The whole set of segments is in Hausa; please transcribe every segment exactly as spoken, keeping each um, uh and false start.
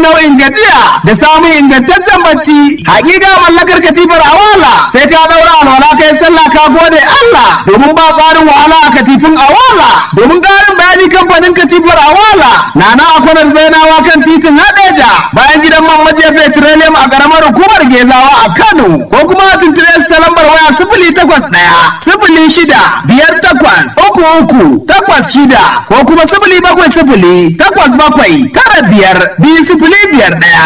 nau'in gajiya da samun ingantaccen bacci. Hakika mallakar katifar Awala sai ka daura alwala kai sallah ka gode Allah domin ba tsarin wahala a katifin Awala. Domin ƙarin bayani kamfanin katifar Awala na na akwanar Zainawa kan titin Hadeja bayan gidan man maje petroleum a ƙaramar hukumar Gezawa a Kano, ko kuma tuntune su ta lambar waya sifili takwas ɗaya sifili shida biyar takwas uku uku takwas shida ko kuma sifili bakwai sifili takwas bakwai tara biyar biyu sifili biyar ɗaya.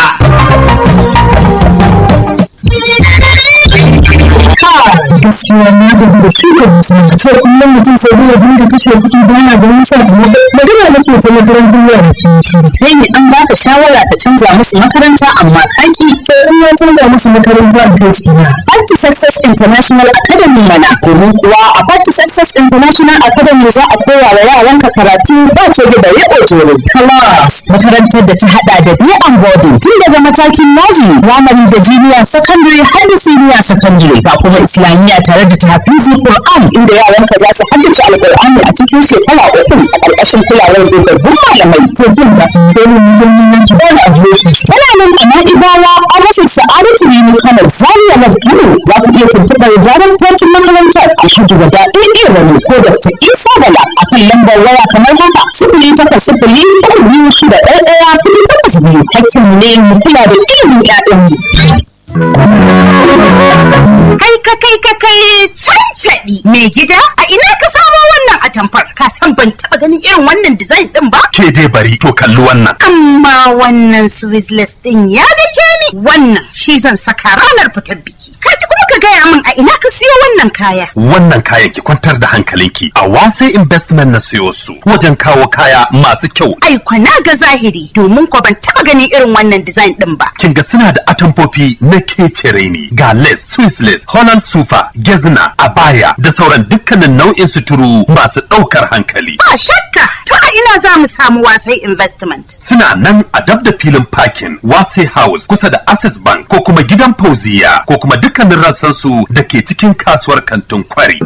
Gaskiya na gaji da shuka musu ce kullum mutum sai ya dinga kashe kuɗi baya da nisa da magana nake ta makarantar yara shi kai ne an baka shawara ka canza musu makaranta amma kaki to in ya canza musu makaranta a gaskiya Party Success International Academy mana domin kuwa a Party Success International Academy za a koya wa yaranka karatu ba ce da bare ojoro class makarantar da ta hada da day and boarding tun daga matakin nursery primary da junior secondary har da senior secondary ba kuma islamiyya tare da tahfizi Qur'an inda yaranka za su haddace alqur'ani a cikin shekara uku a ƙarƙashin kulawar dogaggun malamai ko jin da dole muhimmin yanki da aviation tana nan a Na'ibawa a rufin Sa'adatu Rimi Kano Zaria Road Kano za ku iya tuntuɓar daraktocin makarantar Alhaji Wada Ɗaya Wani ko Dr. Isa Bala a kan lambar waya kamar haka sifili takwas sifili uku biyu shida ɗaya ɗaya kuɗi takwas biyu hakkin ne mu kula da ilimin ƴaƴanmu. Kai ka kai ka kai cancaɗi mai gida a ina ka samo wannan atamfar ka san ban taɓa ganin irin wannan design ɗin ba. Ke dai bari to kalli wannan. Amma wannan Swissless ɗin ya dake ni wannan shi zan saka ranar fitar biki. Kai kuma ka gaya min a ina ka siyo wannan kaya. Wannan kayan ki kwantar da hankalinki a Wase Investment na siyo su wajen kawo kaya masu kyau. Ai kwana ga zahiri domin ko ban taɓa ganin irin wannan design ɗin ba. Kin ga suna da atamfofi na kecere ne ga lace, Swiss lace, Holland sufa, gezna, abaya da sauran dukkanin nau'in suturu masu ɗaukar hankali. Ba shakka to a ina za mu samu Wasai Investment. Suna nan a dab da filin parking Wasai House kusa da Access Bank ko kuma gidan Fauziya ko kuma dukkanin rassansu da ke cikin kasuwar kantin Kwari.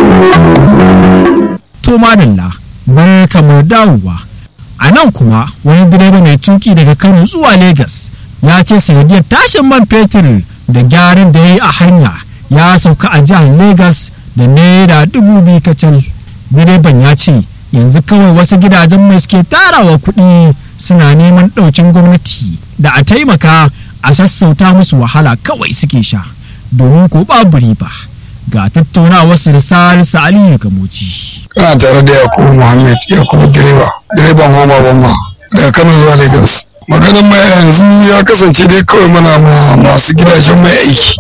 To madalla barka mu dawowa. A nan kuma wani direba mai tuki daga Kano zuwa Lagos ya ce sanadiyar tashin man fetur da gyaran da ya yi a hanya ya sauka a jihar Lagos da naira dubu biyu kacal. Direban ya ce yanzu kawai wasu gidajen mai suke tarawa kuɗi suna neman ɗaukin gwamnati da a taimaka a sassauta musu wahala kawai suke sha domin ko babu riba. Ga tattaunawar su da Salisu Aliyu Gamoji. Kana tare da Yakubu Muhammad Yakubu direba direban Homa Bamba daga Kano zuwa Lagos. Maganin mai yanzu ya kasance dai kawai mana ma masu gidajen mai aiki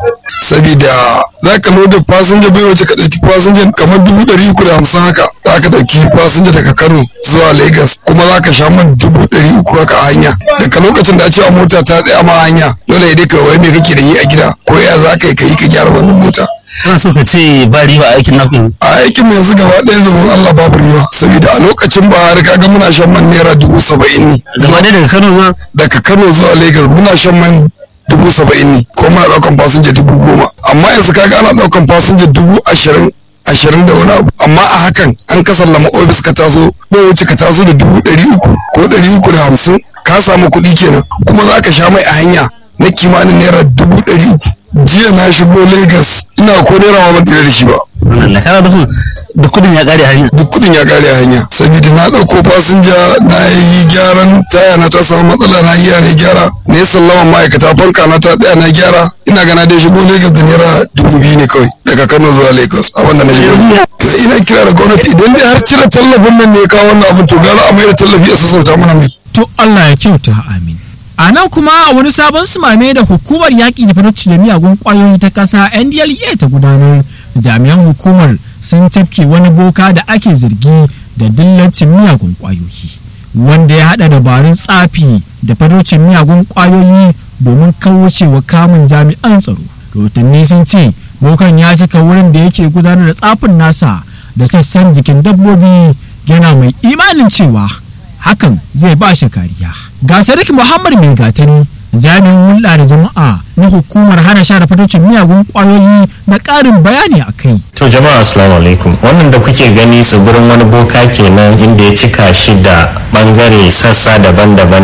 saboda za ka loda fasinja bai wace ka ɗauki fasinjan kamar dubu ɗari uku da hamsin haka za ka ɗauki fasinja daga Kano zuwa Lagos kuma za ka sha man dubu ɗari uku haka a hanya daga lokacin da cewa mota ta tsaya ma hanya dole dai kawai me kake da yi a gida ko ya za ka yi ka yi ka gyara wannan mota. Kana so ka ce ba riba a aikin naku? A aikin mu yanzu gaba ɗaya zaman Allah babu riba saboda a lokacin Buhari kaga muna shan man naira dubu saba'in ne. Zama dai daga Kano zuwa? Daga Kano zuwa Lagos muna shan man dubu saba'in ne ko muna ɗaukan fasinja dubu goma amma yanzu kaga ana ɗaukan fasinja dubu ashirin ashirin da wani abu amma a hakan an ka sallama ofis ka taso bai wuce ka taso da dubu ɗari uku ko ɗari uku da hamsin ka samu kuɗi kenan kuma za ka sha mai a hanya na kimanin naira dubu ɗari uku. Jiya na shigo Lagos ina ko naira ma ban tsira da shi ba. Allah kana nufin duk kudin ya kare hanya. Duk kudin ya kare hanya saboda na ɗauko fasinja na yi gyaran taya na ta samu matsala na iya na gyara ne sallama ma'aikata fanka na ta tsaya na gyara ina gana dai shigo Lagos da naira dubu biyu ne kawai daga Kano zuwa Lagos a wannan na shigo. Ina kira da gwamnati idan dai har cire tallafin nan ne kawo wannan abin to gara a mai da tallafi a sassauta mana mai. To Allah ya kyauta amin. A nan kuma a wani sabon sumame da hukumar yaƙi da fatauci da miyagun ƙwayoyi ta ƙasa N D L E A ta gudanar, jami'an hukumar sun tafke wani boka da ake zargi da dillancin miyagun ƙwayoyi wanda ya haɗa dabarun tsafi da fataucin miyagun ƙwayoyi domin kaucewa kamun jami'an tsaro. Rahotanni sun ce bokan ya cika wurin da yake gudanar da tsafin nasa da sassan jikin dabbobi yana mai imanin cewa hakan zai ba shi kariya. Ga Sadiq Muhammad Mai Gatari, jami'in hulɗa da jama'a na hukumar hana sha da fatocin miyagun ƙwayoyi na ƙarin bayani a kai. To jama'a assalamu alaikum. Wannan da kuke gani tsibirin wani boka kenan inda ya cika shi da ɓangare sassa daban-daban